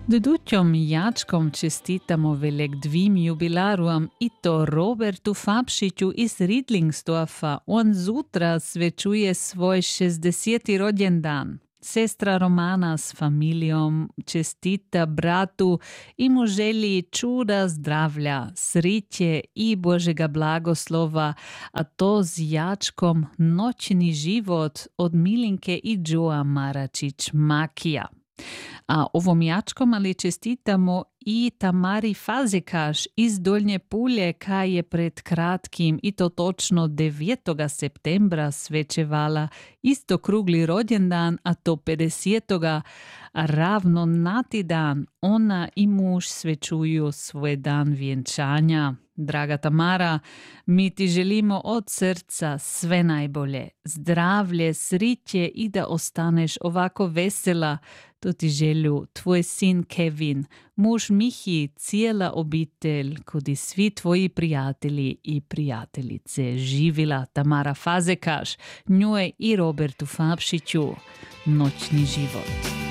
Dedućom jačkom čestitamo velik dvim jubilaruam i to Robertu Fabšiću iz Ridlingsdorfa. On zutra svečuje svoj 60. rođendan. Sestra Romana s familijom čestita bratu i mu želi čuda zdravlja, sriće i Božega blagoslova, a to z jačkom Noćni život od Milinke i Joa Maračić-Makija. A ovom jačkom ali čestitamo i Tamari Fazekaš iz Dolnje Pulje, kaj je pred kratkim i to točno 9. septembra svečevala isto krugli rođendan, a to 50. Ravno na ti dan ona i muž svečuju svoj dan vjenčanja. Draga Tamara, mi ti želimo od srca sve najbolje, zdravlje, sriće i da ostaneš ovako vesela. To ti želju tvoj sin Kevin, muž Mihi, cijela obitelj, kod svi tvoji prijatelji i prijateljice. Živila Tamara Fazekaš, njoj i Robertu Fabšiću. Noćni život.